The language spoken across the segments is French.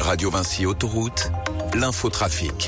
Radio Vinci Autoroute, l'infotrafic.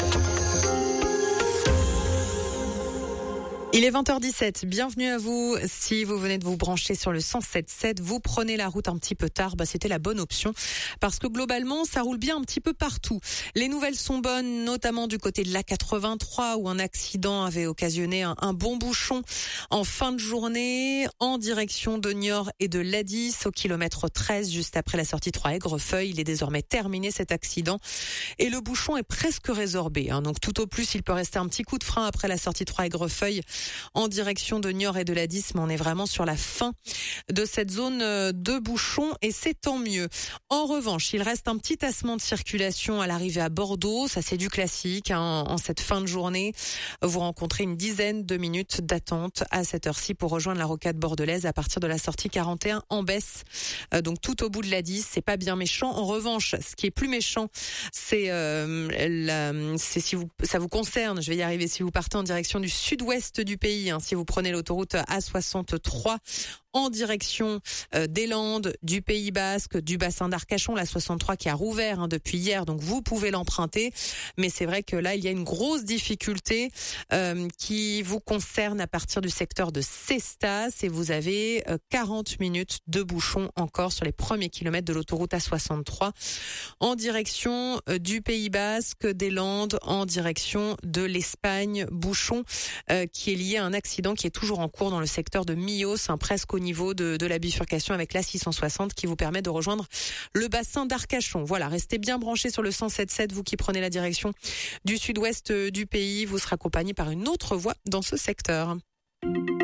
Il est 20h17, bienvenue à vous. Si vous venez de vous brancher sur le 107.7, vous prenez la route un petit peu tard, c'était la bonne option. Parce que globalement, ça roule bien un petit peu partout. Les nouvelles sont bonnes, notamment du côté de l'A83 où un accident avait occasionné un bon bouchon en fin de journée en direction de Niort et de Ladis au kilomètre 13, juste après la sortie 3 Aigrefeuille. Il est désormais terminé cet accident et le bouchon est presque résorbé. Donc tout au plus, il peut rester un petit coup de frein après la sortie 3 Aigrefeuille en direction de Niort et de Ladis, mais on est vraiment sur la fin de cette zone de bouchon et c'est tant mieux. En revanche, il reste un petit tassement de circulation à l'arrivée à Bordeaux, ça c'est du classique. En cette fin de journée, vous rencontrez une dizaine de minutes d'attente à cette heure-ci pour rejoindre la rocade bordelaise à partir de la sortie 41 en baisse. Donc tout au bout de Ladis, c'est pas bien méchant. En revanche, ce qui est plus méchant, c'est si ça vous concerne, je vais y arriver, si vous partez en direction du sud-ouest du pays, si vous prenez l'autoroute A63 en direction des Landes, du Pays Basque, du bassin d'Arcachon, la 63 qui a rouvert depuis hier, donc vous pouvez l'emprunter. Mais c'est vrai que là, il y a une grosse difficulté qui vous concerne à partir du secteur de Cestas et vous avez 40 minutes de bouchon encore sur les premiers kilomètres de l'autoroute A63 en direction du Pays Basque, des Landes, en direction de l'Espagne. Bouchon qui est lié à un accident qui est toujours en cours dans le secteur de Millos, presque au niveau de la bifurcation avec la 660 qui vous permet de rejoindre le bassin d'Arcachon. Voilà, restez bien branchés sur le 107.7, vous qui prenez la direction du sud-ouest du pays, vous serez accompagné par une autre voie dans ce secteur.